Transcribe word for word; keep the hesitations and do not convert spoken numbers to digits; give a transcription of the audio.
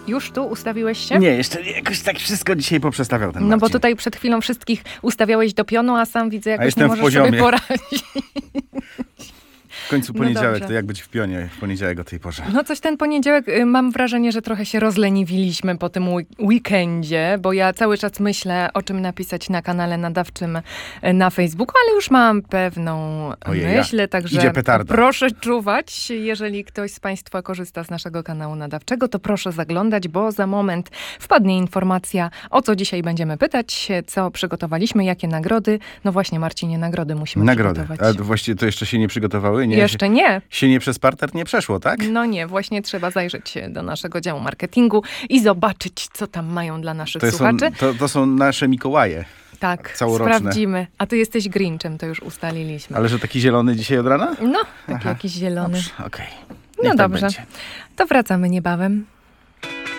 Już tu ustawiłeś się? Nie, jeszcze nie, jakoś tak wszystko dzisiaj poprzestawiał ten No Marcin. bo tutaj przed chwilą wszystkich ustawiałeś do pionu, a sam widzę, jakoś jestem nie w możesz poziomie. sobie poradzić. W końcu No poniedziałek, dobrze. to jak być w pionie w poniedziałek o tej porze. No coś ten poniedziałek, y, mam wrażenie, że trochę się rozleniwiliśmy po tym week- weekendzie, bo ja cały czas myślę, o czym napisać na kanale nadawczym y, na Facebooku, ale już mam pewną Ojej, myśl, także idzie petarda. proszę czuwać. Jeżeli ktoś z Państwa korzysta z naszego kanału nadawczego, to proszę zaglądać, bo za moment wpadnie informacja, o co dzisiaj będziemy pytać, co przygotowaliśmy, jakie nagrody. No właśnie, Marcinie, nagrody musimy Nagrody. przygotować. A właściwie to jeszcze się nie przygotowały? Nie? Jeszcze nie. Się nie przez parter nie przeszło, tak? No nie, właśnie trzeba zajrzeć do naszego działu marketingu i zobaczyć, co tam mają dla naszych To są, słuchaczy. to, to są nasze Mikołaje. Tak, całoroczne. sprawdzimy. A ty jesteś Grinchem, to już ustaliliśmy. Ale że taki zielony dzisiaj od rana? No, taki Aha. jakiś zielony. Dobrze, okej. No Niech tak dobrze. będzie. To wracamy niebawem.